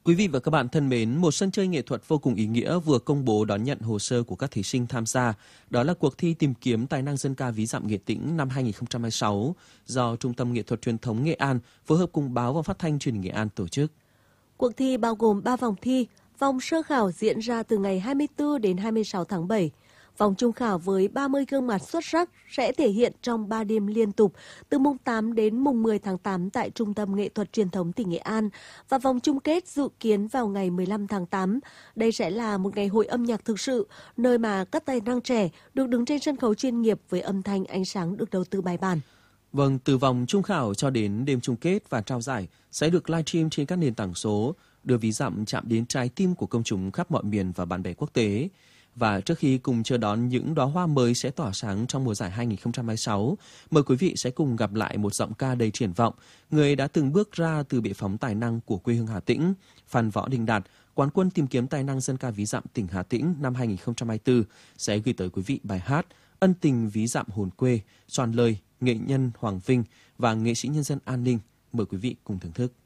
Quý vị và các bạn thân mến, một sân chơi nghệ thuật vô cùng ý nghĩa vừa công bố đón nhận hồ sơ của các thí sinh tham gia. Đó là cuộc thi tìm kiếm tài năng dân ca ví dặm Nghệ Tĩnh năm 2026 do Trung tâm Nghệ thuật Truyền thống Nghệ An phối hợp cùng Báo và Phát thanh Truyền hình Nghệ An tổ chức. Cuộc thi bao gồm 3 vòng thi. Vòng sơ khảo diễn ra từ ngày 24 đến 26 tháng 7. Vòng trung khảo với 30 gương mặt xuất sắc sẽ thể hiện trong 3 đêm liên tục từ mùng 8 đến mùng 10 tháng 8 tại Trung tâm Nghệ thuật Truyền thống tỉnh Nghệ An và vòng chung kết dự kiến vào ngày 15 tháng 8. Đây sẽ là một ngày hội âm nhạc thực sự, nơi mà các tài năng trẻ được đứng trên sân khấu chuyên nghiệp với âm thanh ánh sáng được đầu tư bài bản. Vâng, từ vòng trung khảo cho đến đêm chung kết và trao giải sẽ được livestream trên các nền tảng số, đưa ví dặm chạm đến trái tim của công chúng khắp mọi miền và bạn bè quốc tế. Và trước khi cùng chờ đón những đóa hoa mới sẽ tỏa sáng trong mùa giải 2026, mời quý vị sẽ cùng gặp lại một giọng ca đầy triển vọng, người đã từng bước ra từ bệ phóng tài năng của quê hương Hà Tĩnh, Phan Võ Đình Đạt, quán quân tìm kiếm tài năng dân ca ví dặm tỉnh Hà Tĩnh năm 2024, sẽ gửi tới quý vị bài hát Ân tình ví dặm hồn quê, soạn lời nghệ nhân Hoàng Vinh và nghệ sĩ nhân dân An Ninh. Mời quý vị cùng thưởng thức.